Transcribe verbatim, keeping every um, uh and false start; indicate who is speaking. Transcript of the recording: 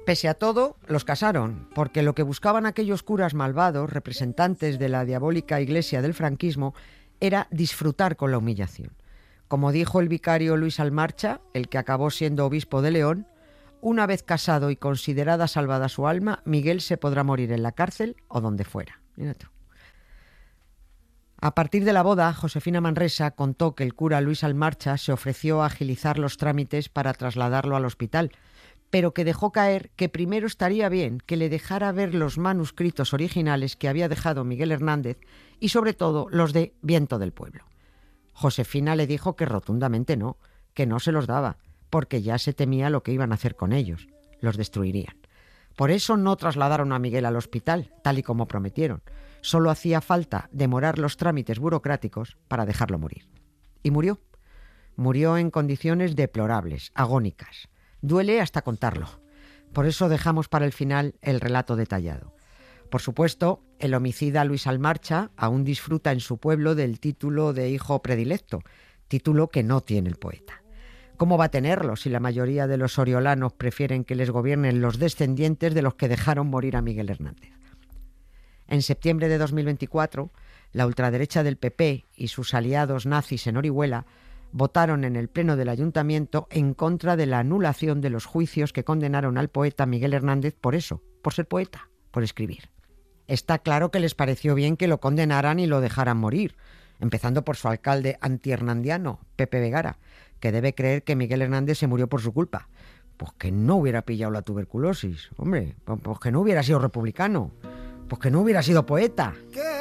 Speaker 1: Pese a todo, los casaron, porque lo que buscaban aquellos curas malvados, representantes de la diabólica iglesia del franquismo, era disfrutar con la humillación. Como dijo el vicario Luis Almarcha, el que acabó siendo obispo de León, una vez casado y considerada salvada su alma, Miguel se podrá morir en la cárcel o donde fuera. Mira tú. A partir de la boda, Josefina Manresa contó que el cura Luis Almarcha se ofreció a agilizar los trámites para trasladarlo al hospital, pero que dejó caer que primero estaría bien que le dejara ver los manuscritos originales que había dejado Miguel Hernández y sobre todo los de Viento del Pueblo. Josefina le dijo que rotundamente no, que no se los daba, porque ya se temía lo que iban a hacer con ellos, los destruirían. Por eso no trasladaron a Miguel al hospital, tal y como prometieron. Solo hacía falta demorar los trámites burocráticos para dejarlo morir. Y murió. Murió en condiciones deplorables, agónicas. Duele hasta contarlo. Por eso dejamos para el final el relato detallado. Por supuesto, el homicida Luis Almarcha aún disfruta en su pueblo del título de hijo predilecto, título que no tiene el poeta. ¿Cómo va a tenerlo si la mayoría de los oriolanos prefieren que les gobiernen los descendientes de los que dejaron morir a Miguel Hernández? En septiembre de dos mil veinticuatro, la ultraderecha del P P y sus aliados nazis en Orihuela votaron en el pleno del ayuntamiento en contra de la anulación de los juicios que condenaron al poeta Miguel Hernández por eso, por ser poeta, por escribir. Está claro que les pareció bien que lo condenaran y lo dejaran morir, empezando por su alcalde antihernandiano, Pepe Vegara, que debe creer que Miguel Hernández se murió por su culpa. Pues que no hubiera pillado la tuberculosis, hombre, pues que no hubiera sido republicano, pues que no hubiera sido poeta.
Speaker 2: ¿Qué?